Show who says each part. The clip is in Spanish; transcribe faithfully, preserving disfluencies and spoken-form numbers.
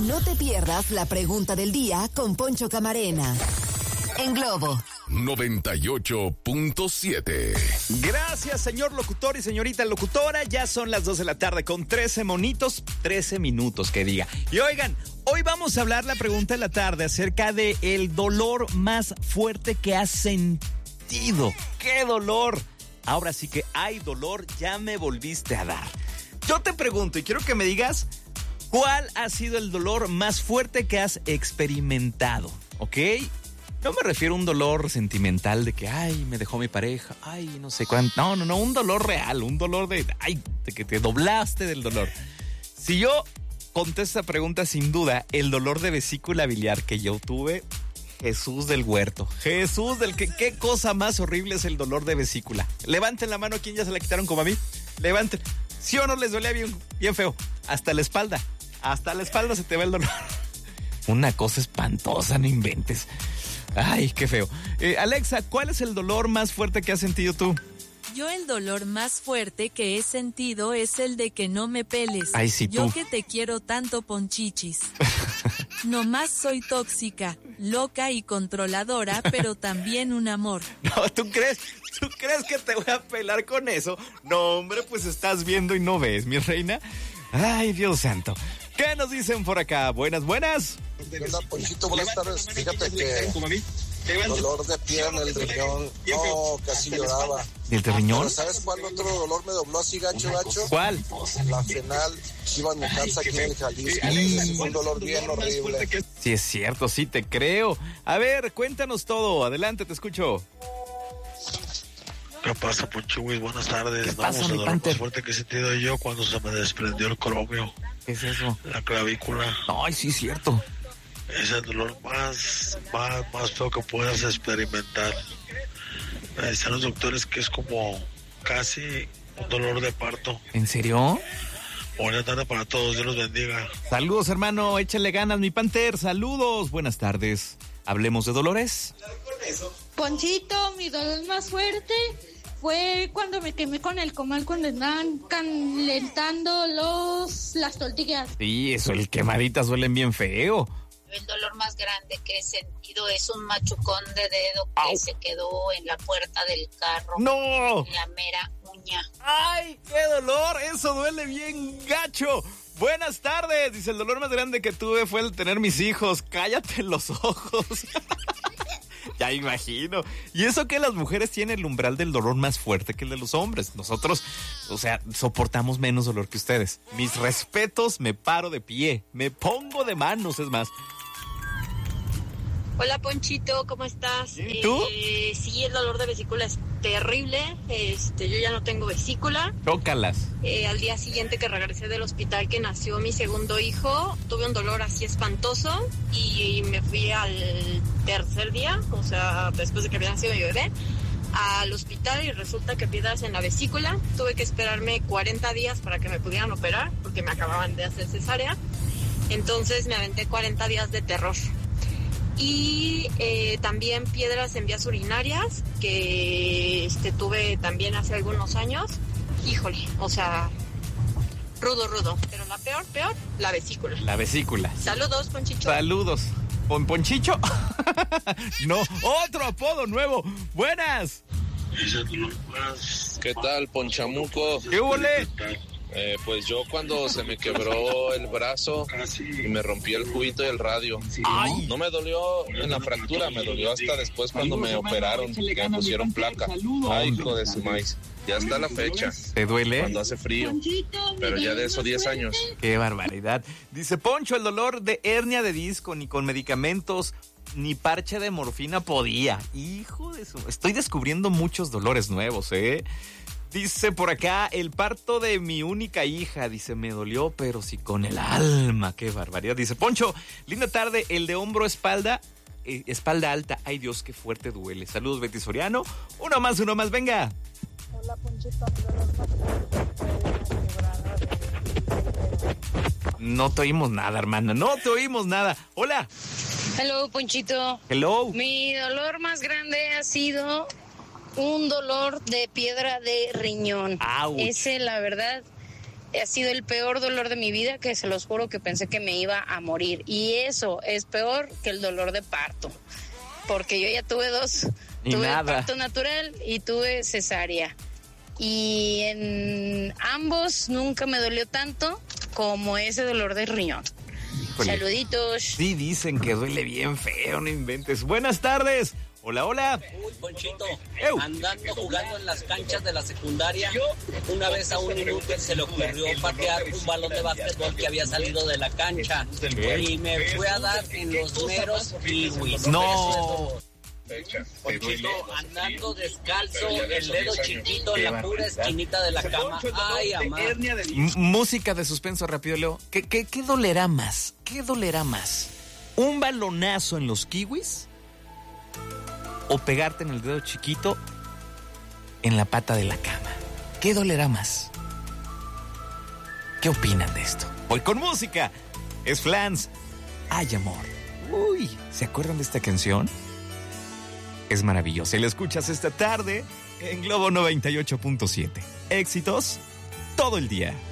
Speaker 1: No te pierdas la pregunta del día con Poncho Camarena. En Globo
Speaker 2: noventa y ocho punto siete.
Speaker 3: Gracias, señor locutor y señorita locutora. Ya son las dos de la tarde con trece monitos, trece minutos que diga. Y oigan, hoy vamos a hablar la pregunta de la tarde acerca de el dolor más fuerte que has sentido. ¡Qué dolor! Ahora sí que hay dolor, ya me volviste a dar. Yo te pregunto y quiero que me digas cuál ha sido el dolor más fuerte que has experimentado, ¿ok? No me refiero a un dolor sentimental de que, ay, me dejó mi pareja, ay, no sé cuánto. No, no, no, un dolor real, un dolor de, ay, de que te doblaste del dolor. Si yo contesto esta pregunta, sin duda, el dolor de vesícula biliar que yo tuve, Jesús del huerto. Jesús del que, qué cosa más horrible es el dolor de vesícula. Levanten la mano a quien ya se la quitaron como a mí. Levanten. ¿Sí o no les dolía bien, bien feo? Hasta la espalda. Hasta la espalda se te va el dolor. Una cosa espantosa, no inventes. Ay, qué feo. Eh, Alexa, ¿cuál es el dolor más fuerte que has sentido tú?
Speaker 4: Yo el dolor más fuerte que he sentido es el de que no me peles.
Speaker 3: Ay, sí, tú.
Speaker 4: Yo que te quiero tanto, Ponchichis. Nomás soy tóxica, loca y controladora, pero también un amor.
Speaker 3: No, ¿tú crees? ¿Tú crees que te voy a pelar con eso? No, hombre, pues estás viendo y no ves, mi reina. Ay, Dios santo. ¿Qué nos dicen por acá? Buenas, buenas.
Speaker 5: Hola, Ponchito, buenas tardes. Fíjate que dolor de pierna, el riñón, no, casi lloraba.
Speaker 3: ¿Y el de riñón?
Speaker 5: Pero ¿sabes cuál otro dolor me dobló así gacho, gacho?
Speaker 3: ¿Cuál?
Speaker 5: La Fenal Chivas Necaxa aquí en el Jalisco. Sí. Un dolor bien horrible.
Speaker 3: Sí, es cierto, sí te creo. A ver, cuéntanos todo. Adelante, te escucho.
Speaker 6: ¿Qué pasa, Ponchuis? Buenas tardes.
Speaker 3: ¿Qué pasa,
Speaker 6: no,
Speaker 3: mi
Speaker 6: el dolor
Speaker 3: Panther?
Speaker 6: más fuerte que he sentido yo cuando se me desprendió el cromio.
Speaker 3: ¿Qué es eso?
Speaker 6: La clavícula.
Speaker 3: Ay, sí, es cierto.
Speaker 6: Es el dolor más, más, más feo que puedas experimentar. Me decían los doctores que es como casi un dolor de parto.
Speaker 3: ¿En serio?
Speaker 6: Buenas tardes para todos, Dios los bendiga.
Speaker 3: Saludos, hermano, échale ganas, mi Panther. Saludos, buenas tardes. Hablemos de dolores.
Speaker 7: Ponchito, mi dolor más fuerte fue cuando me quemé con el comal cuando estaban calentando los las tortillas.
Speaker 3: Sí, eso, el quemaditas suelen bien feo.
Speaker 8: El dolor más grande que he sentido es un machucón de dedo que
Speaker 3: ¡Au!
Speaker 8: se quedó en la puerta del carro.
Speaker 3: ¡No!
Speaker 8: En la mera uña.
Speaker 3: ¡Ay, qué dolor! Eso duele bien gacho. Buenas tardes. Dice, el dolor más grande que tuve fue el tener mis hijos. Cállate los ojos. Ya imagino. Y eso que las mujeres tienen el umbral del dolor más fuerte que el de los hombres. Nosotros, o sea, soportamos menos dolor que ustedes. Mis respetos, me paro de pie. Me pongo de manos, es más.
Speaker 9: Hola, Ponchito, ¿cómo estás?
Speaker 3: ¿Y tú?
Speaker 9: Eh, sí, el dolor de vesícula es terrible. Este, yo ya no tengo vesícula.
Speaker 3: Chócalas.
Speaker 9: Eh, al día siguiente que regresé del hospital que nació mi segundo hijo, tuve un dolor así espantoso y me fui al tercer día, o sea, después de que había nacido mi bebé, al hospital y resulta que piedras en la vesícula. Tuve que esperarme cuarenta días para que me pudieran operar porque me acababan de hacer cesárea. Entonces me aventé cuarenta días de terror. Y eh, también piedras en vías urinarias, que este, tuve también hace algunos años. Híjole, o sea, rudo, rudo. Pero la peor, peor, la vesícula.
Speaker 3: La vesícula.
Speaker 9: Saludos, Ponchicho.
Speaker 3: Saludos. ¿Pon Ponchicho? No, otro apodo nuevo. Buenas.
Speaker 6: Es el dolor más...
Speaker 10: ¿Qué tal, Ponchamuco?
Speaker 3: ¿Qué huele?
Speaker 10: Eh, pues yo cuando se me quebró el brazo y me rompí el juguito y el radio.
Speaker 3: Ay.
Speaker 10: No me dolió en la fractura, me dolió hasta después cuando me operaron, que me pusieron placa. Ay, hijo de su maíz. Ya está la fecha.
Speaker 3: ¿Te duele?
Speaker 10: Cuando hace frío. Pero ya de eso diez años.
Speaker 3: Qué barbaridad. Dice Poncho, el dolor de hernia de disco, ni con medicamentos, ni parche de morfina podía. Hijo de su... Estoy descubriendo muchos dolores nuevos, ¿eh? Dice por acá, el parto de mi única hija, dice, me dolió, pero sí con el alma, qué barbaridad. Dice, Poncho, linda tarde, el de hombro, espalda, eh, espalda alta, ay Dios, qué fuerte duele. Saludos, Betty Soriano, uno más, uno más, venga.
Speaker 11: Hola, Ponchito,
Speaker 3: no te oímos nada, hermana, no te oímos nada. Hola.
Speaker 12: Hello, Ponchito.
Speaker 3: Hello.
Speaker 12: Mi dolor más grande ha sido... un dolor de piedra de riñón.
Speaker 3: Ouch.
Speaker 12: Ese, la verdad, ha sido el peor dolor de mi vida, que se los juro que pensé que me iba a morir. Y eso es peor que el dolor de parto, porque yo ya tuve dos.
Speaker 3: Y
Speaker 12: tuve
Speaker 3: nada.
Speaker 12: parto natural y tuve cesárea. Y en ambos nunca me dolió tanto como ese dolor de riñón.
Speaker 3: Híjole.
Speaker 12: Saluditos.
Speaker 3: Sí, dicen que duele bien feo, no inventes. Buenas tardes. Hola, hola.
Speaker 11: Uy, Ponchito,
Speaker 3: Ew.
Speaker 11: andando jugando en las canchas de la secundaria, una vez a un inútil se le ocurrió patear un balón de básquetbol que había salido de la cancha y me fue a dar en los meros kiwis.
Speaker 3: No.
Speaker 11: Ponchito, andando descalzo, el dedo chiquito en la pura esquinita de la cama. Ay, amá.
Speaker 3: M- música de suspenso rápido, Leo. ¿Qué, qué, ¿Qué dolerá más? ¿Qué dolerá más? ¿Un balonazo en los kiwis? ¿O pegarte en el dedo chiquito en la pata de la cama? ¿Qué dolerá más? ¿Qué opinan de esto? Hoy con música. Es Flans. Ay, amor. Uy, ¿se acuerdan de esta canción? Es maravillosa. Y la escuchas esta tarde en Globo noventa y ocho punto siete. Éxitos todo el día.